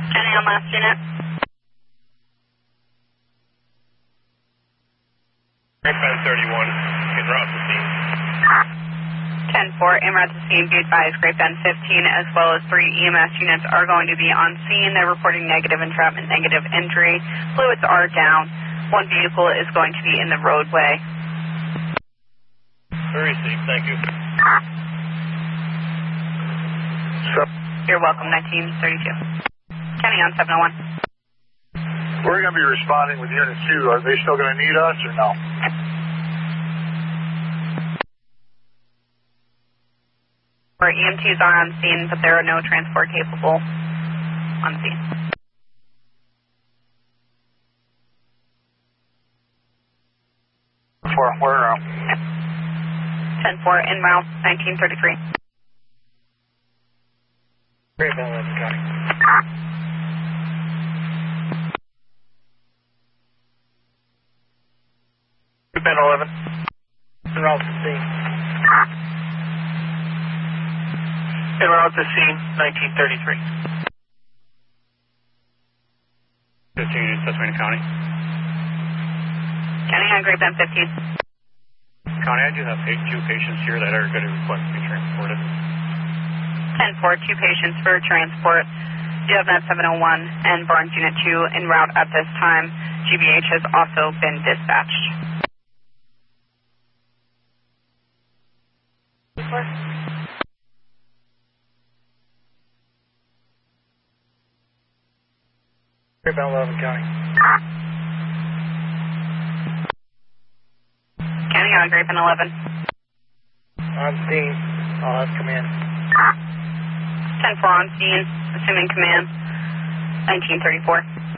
County on last unit. Great 31, en route to scene. 10-4, en route to scene, be advised, Great Bend 15, as well as 3 EMS units are going to be on scene. They're reporting negative entrapment, negative injury. Fluids are down. One vehicle is going to be in the roadway. Very safe, thank you. You're welcome, 1932. County on 701. We're going to be responding with Unit 2. Are they still going to need us or no? Our EMTs are on scene, but there are no transport capable on scene. Where now? 10-4, en route, 1933. Great Bend 11, County. Great Bend 11, en route to scene. En route to scene, 1933. 15 units, Susquehanna County. County on Great Bend 15. County, I do have 2 patients here that are going to request to be transported. 10-4, 2 patients for transport. DevNet 701 and Barnes Unit 2 en route at this time. GBH has also been dispatched. Great Bend 11, County. County on Great Bend 11. On scene, I'll have command. 10-4 on scene, assuming command, 1934.